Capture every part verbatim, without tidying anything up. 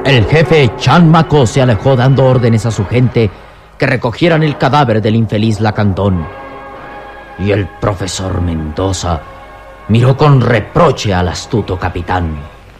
El jefe Chan Mako se alejó dando órdenes a su gente que recogieran el cadáver del infeliz Lacandón. Y el profesor Mendoza miró con reproche al astuto capitán.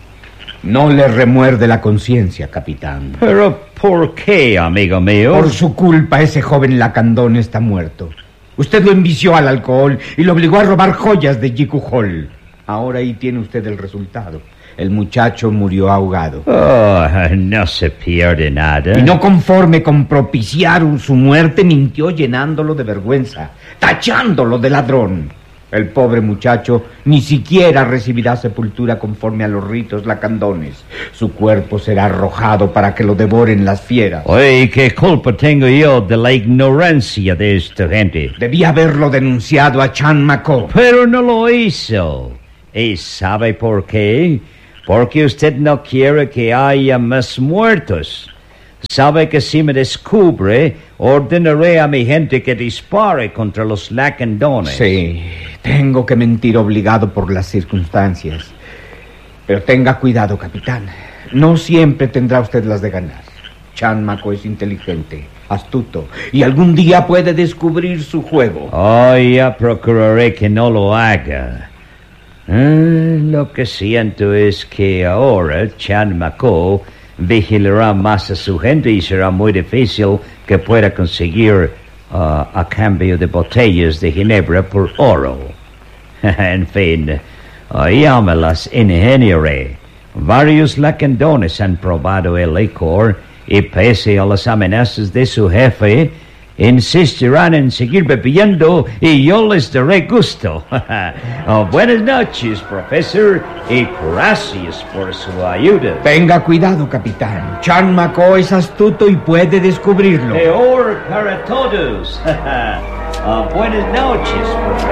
No le remuerde la conciencia, capitán. ¿Pero por qué, amigo mío? Por su culpa ese joven Lacandón está muerto. Usted lo envició al alcohol y lo obligó a robar joyas de Jiku Hall. Ahora ahí tiene usted el resultado. El muchacho murió ahogado. Oh, no se pierde nada. Y no conforme con propiciar su muerte, mintió llenándolo de vergüenza, tachándolo de ladrón. El pobre muchacho ni siquiera recibirá sepultura conforme a los ritos lacandones. Su cuerpo será arrojado para que lo devoren las fieras. Oye, ¿qué culpa tengo yo de la ignorancia de esta gente? Debía haberlo denunciado a Chan Mako. Pero no lo hizo. ¿Y sabe por qué? Porque usted no quiere que haya más muertos. Sabe que si me descubre, ordenaré a mi gente que dispare contra los lacandones. Sí, tengo que mentir obligado por las circunstancias. Pero tenga cuidado, capitán. No siempre tendrá usted las de ganar. Chan Mako es inteligente, astuto, y algún día puede descubrir su juego. Oh, ya procuraré que no lo haga. Eh, lo que siento es que ahora Chan Mako vigilará más a su gente y será muy difícil que pueda conseguir uh, a cambio de botellas de ginebra por oro. En fin, uh, ya me las ingeniaré. Varios lacandones han probado el licor y pese a las amenazas de su jefe, insistirán en seguir bebiendo y yo les daré gusto. Oh, buenas noches, profesor, y gracias por su ayuda. Tenga cuidado, capitán. Chan Mako es astuto y puede descubrirlo. Peor para todos. Oh, buenas noches, profesor.